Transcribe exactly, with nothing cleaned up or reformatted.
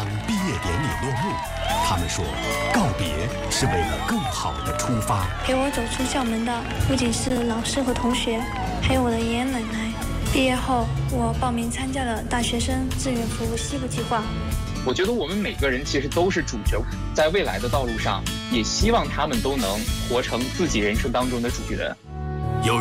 当毕业典礼落幕，他们说，告别是为了更好的出发。 陪我走出校门的不仅是老师和同学，还有我的爷爷奶奶。毕业后，我报名参加了大学生志愿服务西部计划。 我觉得我们每个人其实都是主角，在未来的道路上，也希望他们都能活成自己人生当中的主角。